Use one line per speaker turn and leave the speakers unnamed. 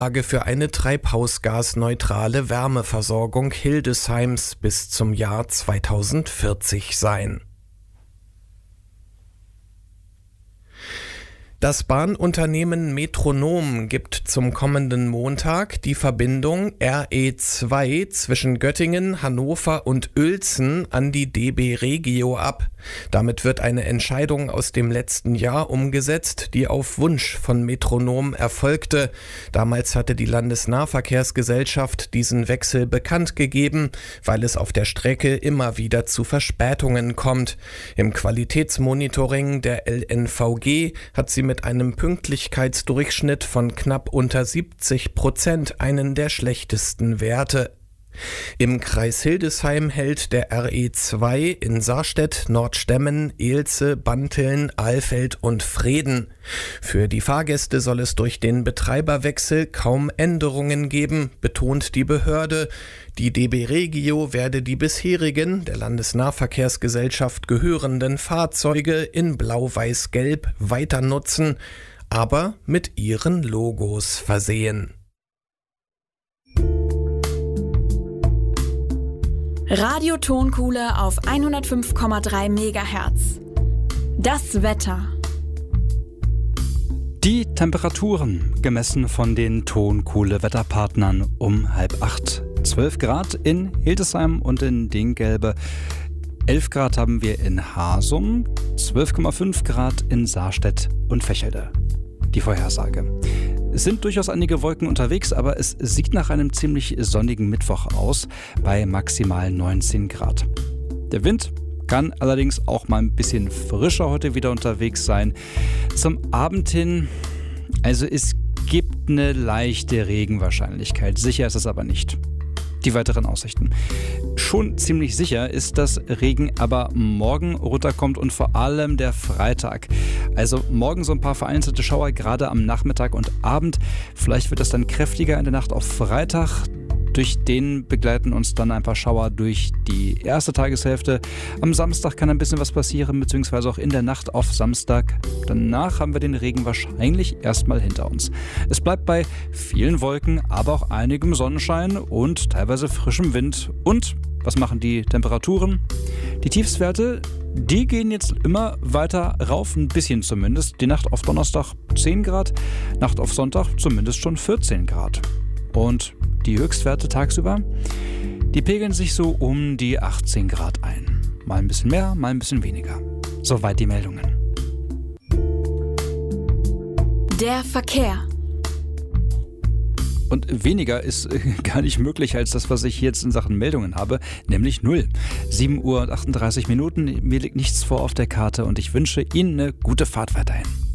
Lage für eine treibhausgasneutrale Wärmeversorgung Hildesheims bis zum Jahr 2040 sein. Das Bahnunternehmen Metronom gibt zum kommenden Montag die Verbindung RE2 zwischen Göttingen, Hannover und Uelzen an die DB Regio ab. Damit wird eine Entscheidung aus dem letzten Jahr umgesetzt, die auf Wunsch von Metronom erfolgte. Damals hatte die Landesnahverkehrsgesellschaft diesen Wechsel bekannt gegeben, weil es auf der Strecke immer wieder zu Verspätungen kommt. Im Qualitätsmonitoring der LNVG hat sie mit einem Pünktlichkeitsdurchschnitt von knapp unter 70% einen der schlechtesten Werte. Im Kreis Hildesheim hält der RE2 in Sarstedt, Nordstemmen, Eelze, Banteln, Alfeld und Vreden. Für die Fahrgäste soll es durch den Betreiberwechsel kaum Änderungen geben, betont die Behörde. Die DB Regio werde die bisherigen, der Landesnahverkehrsgesellschaft gehörenden Fahrzeuge in Blau-Weiß-Gelb weiter nutzen, aber mit ihren Logos versehen.
Radio Tonkuhle auf 105,3 MHz. Das Wetter.
Die Temperaturen gemessen von den Tonkuhle-Wetterpartnern um 7:30. 12 Grad in Hildesheim und in Dinggelbe. 11 Grad haben wir in Hasum, 12,5 Grad in Sarstedt und Vechelde. Die Vorhersage. Es sind durchaus einige Wolken unterwegs, aber es sieht nach einem ziemlich sonnigen Mittwoch aus, bei maximal 19 Grad. Der Wind kann allerdings auch mal ein bisschen frischer heute wieder unterwegs sein. Zum Abend hin, also es gibt eine leichte Regenwahrscheinlichkeit, sicher ist es aber nicht. Die weiteren Aussichten. Schon ziemlich sicher ist, dass Regen aber morgen runterkommt und vor allem der Freitag. Also morgen so ein paar vereinzelte Schauer, gerade am Nachmittag und Abend. Vielleicht wird das dann kräftiger in der Nacht auf Freitag. Durch den begleiten uns dann ein paar Schauer durch die erste Tageshälfte. Am Samstag kann ein bisschen was passieren, beziehungsweise auch in der Nacht auf Samstag. Danach haben wir den Regen wahrscheinlich erstmal hinter uns. Es bleibt bei vielen Wolken, aber auch einigem Sonnenschein und teilweise frischem Wind. Und was machen die Temperaturen? Die Tiefstwerte, die gehen jetzt immer weiter rauf, ein bisschen zumindest. Die Nacht auf Donnerstag 10 Grad, Nacht auf Sonntag zumindest schon 14 Grad. Und die Höchstwerte tagsüber, die pegeln sich so um die 18 Grad ein. Mal ein bisschen mehr, mal ein bisschen weniger. Soweit die Meldungen.
Der Verkehr.
Und weniger ist gar nicht möglich als das, was ich hier jetzt in Sachen Meldungen habe, nämlich 0. 7:38 Uhr. Mir liegt nichts vor auf der Karte und ich wünsche Ihnen eine gute Fahrt weiterhin.